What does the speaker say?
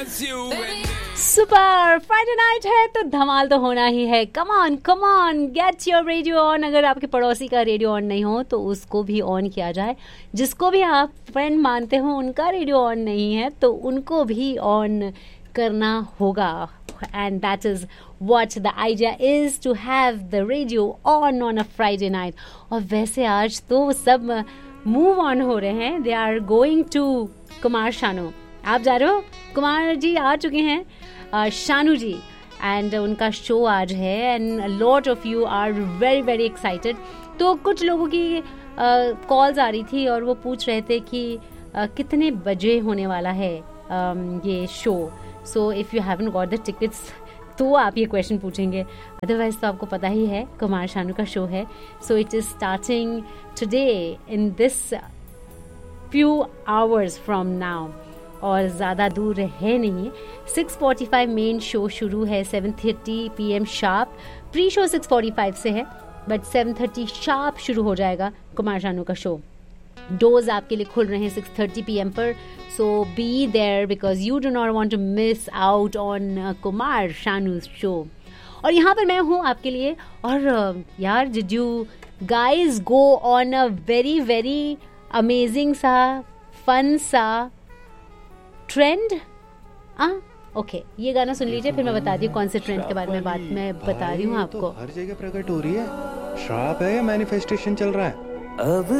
Super Friday night है तो धमाल तो होना ही है. Come on get your radio on. अगर आपके पड़ोसी का रेडियो ऑन नहीं हो तो उसको भी ऑन किया जाए. जिसको भी आप फ्रेंड मानते हो उनका रेडियो ऑन नहीं है तो उनको भी ऑन करना होगा. And that is what the idea is, to have the radio on a Friday night. और वैसे आज तो सब मूव ऑन हो रहे हैं. They are going to Kumar Sanu. आप जा रहे हो? कुमार जी आ चुके हैं, शानू जी, एंड उनका शो आज है. And lot of you are very very excited. तो कुछ लोगों की कॉल्स आ रही थी और वो पूछ रहे थे कि कितने बजे होने वाला है ये show. So if you haven't got the tickets तो आप ये क्वेश्चन पूछेंगे. अदरवाइज तो आपको पता ही है कुमार शानू का शो है. So it is starting today in this few hours from now, और ज़्यादा दूर है नहीं. 6:45 मेन शो शुरू है. 7:30 PM शार्प. प्री शो 6:45 से है, बट 7:30 शार्प शुरू हो जाएगा कुमार शानू का शो. डोर्स आपके लिए खुल रहे हैं 6:30 PM पर. सो be there because you do not want to miss out on Kumar Sanu show. और यहाँ पर मैं हूँ आपके लिए. और यार, did you guys go on a very very amazing सा फन सा ट्रेंड? ओके, ये गाना सुन लीजिए, फिर मैं बताती हूँ कौन से ट्रेंड के बारे में बात मैं बता रही हूँ आपको. हर जगह प्रकट हो रही है. श्राप है या मैनिफेस्टेशन चल रहा है? अब